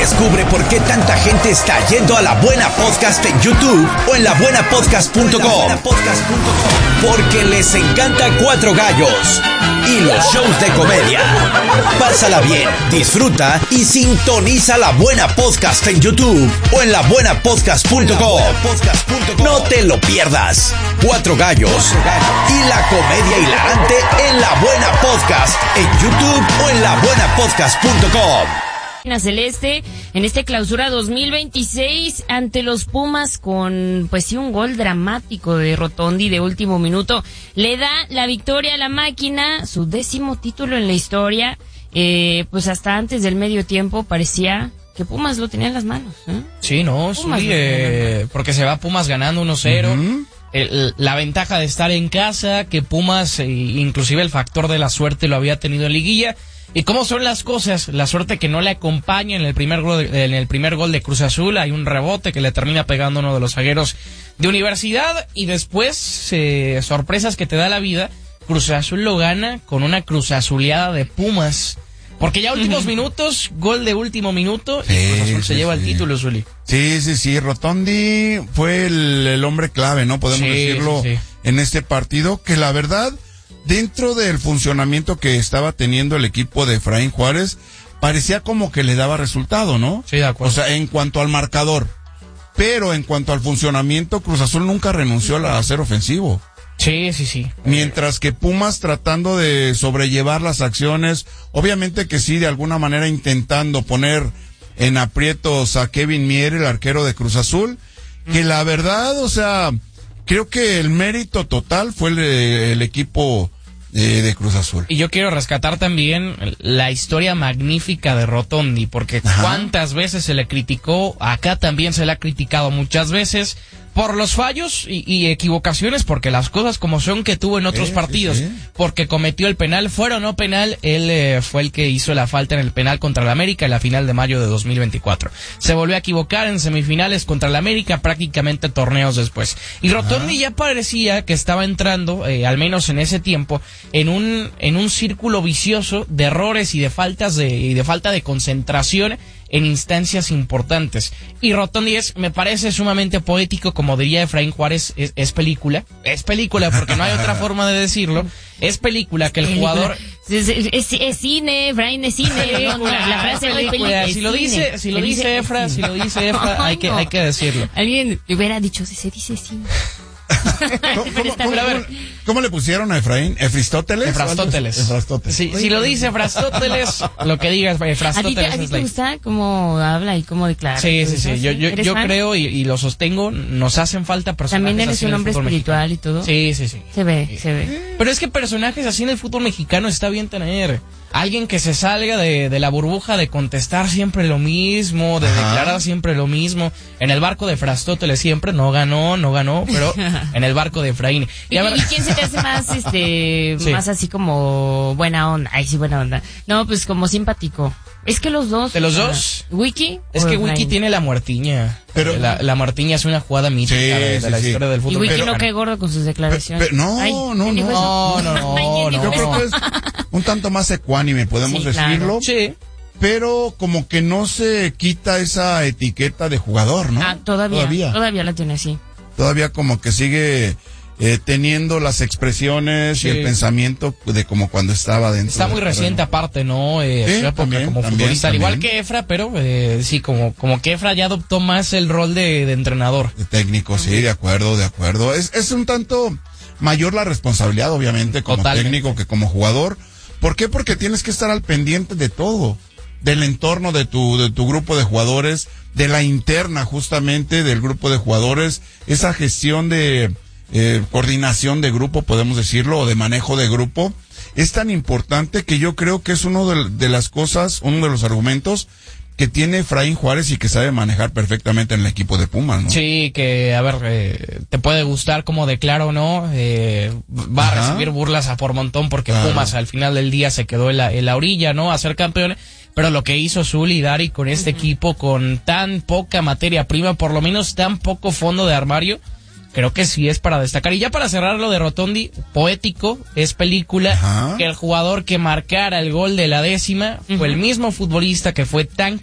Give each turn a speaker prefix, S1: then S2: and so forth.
S1: Descubre por qué tanta gente está yendo a La Buena Podcast en YouTube o en labuenapodcast.com. Porque les encanta Cuatro Gallos y los shows de comedia. Pásala bien, disfruta y sintoniza La Buena Podcast en YouTube o en labuenapodcast.com. No te lo pierdas. Cuatro Gallos y la comedia hilarante en La Buena Podcast en YouTube o en labuenapodcast.com.
S2: Celeste en este clausura 2026 ante los Pumas con pues sí un gol dramático de Rotondi de último minuto le da la victoria a la máquina, su 10º título en la historia. Pues hasta antes del medio tiempo parecía que Pumas lo tenía en las manos, ¿eh?
S3: Sí, no, sí, porque se va Pumas ganando 1-0. La ventaja de estar en casa, que Pumas, inclusive el factor de la suerte lo había tenido en liguilla. ¿Y cómo son las cosas? La suerte que no le acompaña en el primer gol de Cruz Azul. Hay un rebote que le termina pegando uno de los zagueros de Universidad. Y después, sorpresas que te da la vida, Cruz Azul lo gana con una cruzazuleada de Pumas. Porque ya últimos minutos, gol de último minuto, y Cruz Azul se lleva el título, Zuli.
S4: Sí. Rotondi fue el hombre clave, ¿no? Podemos decirlo en este partido, que la verdad, dentro del funcionamiento que estaba teniendo el equipo de Efraín Juárez, parecía como que le daba resultado, ¿no?
S3: Sí, de acuerdo.
S4: O sea, en cuanto al marcador. Pero en cuanto al funcionamiento, Cruz Azul nunca renunció a ser ofensivo.
S3: Sí.
S4: Mientras que Pumas tratando de sobrellevar las acciones, obviamente que sí, de alguna manera intentando poner en aprietos a Kevin Mier, el arquero de Cruz Azul, que la verdad, o sea, creo que el mérito total fue el equipo de Cruz Azul.
S3: Y yo quiero rescatar también la historia magnífica de Rotondi, porque cuántas veces se le criticó, acá también se le ha criticado muchas veces por los fallos y equivocaciones, porque las cosas como son que tuvo en otros partidos, porque cometió el penal, fuera o no penal, él fue el que hizo la falta en el penal contra el América en la final de mayo de 2024. Se volvió a equivocar en semifinales contra el América, prácticamente torneos después. Y Rotondi ya parecía que estaba entrando, al menos en ese tiempo, en un círculo vicioso de errores y de falta de concentración en instancias importantes. Y Rotondi me parece sumamente poético, como diría Efraín Juárez, es película. Es película, porque no hay otra forma de decirlo. Es película que el jugador...
S2: Es cine, Efraín, es cine. La frase no es película.
S3: Si lo dice Efra, hay que decirlo.
S2: Alguien hubiera dicho, se dice cine.
S4: ¿Cómo le pusieron a Efraín? ¿Efristóteles?
S3: Efrastóteles. Si lo dice Efrastóteles, lo que digas Efrastóteles.
S2: ¿A ti te gusta cómo habla y cómo declara?
S3: Sí. Yo creo y lo sostengo, nos hacen falta personajes.
S2: También eres un hombre espiritual y todo.
S3: Sí.
S2: Se ve.
S3: Pero es que personajes así en el fútbol mexicano está bien tener. Alguien que se salga de la burbuja de contestar siempre lo mismo, de declarar siempre lo mismo. En el barco de Efrastóteles siempre no ganó, pero en el barco de Efraín.
S2: ¿Y quién se te hace más, más así como buena onda? Ay, sí, buena onda. No, pues como simpático. Es que los dos.
S3: ¿De los dos?
S2: ¿Wiki?
S3: Es que Wiki tiene la muertiña. Pero la muertiña es una jugada mítica de la historia del fútbol.
S2: Y Wiki no cae gordo con sus declaraciones.
S4: No. Yo creo que es un tanto más ecuánime, podemos decirlo.
S2: Claro.
S3: Sí.
S4: Pero como que no se quita esa etiqueta de jugador, ¿no?
S2: Todavía la tiene así.
S4: Todavía como que sigue teniendo las expresiones y el pensamiento de como cuando estaba dentro.
S3: Está muy reciente aparte, ¿no? Como futbolista, al igual que Efra, pero sí, como que Efra ya adoptó más el rol de entrenador.
S4: De técnico, sí, de acuerdo. Es un tanto mayor la responsabilidad, obviamente, como técnico que como jugador. ¿Por qué? Porque tienes que estar al pendiente de todo, del entorno de tu grupo de jugadores, de la interna justamente del grupo de jugadores, esa gestión de coordinación de grupo, podemos decirlo, o de manejo de grupo, es tan importante que yo creo que es uno de las cosas, uno de los argumentos que tiene Efraín Juárez y que sabe manejar perfectamente en el equipo de Pumas, ¿no?
S3: Sí, que, te puede gustar como declara o no, va a recibir burlas a por montón porque Pumas al final del día se quedó en la orilla, ¿no? A ser campeón. Pero lo que hizo Zuli y Dari con este equipo, con tan poca materia prima, por lo menos tan poco fondo de armario, creo que sí es para destacar. Y ya para cerrar lo de Rotondi, poético, es película, que el jugador que marcara el gol de la 10ª fue el mismo futbolista que fue tan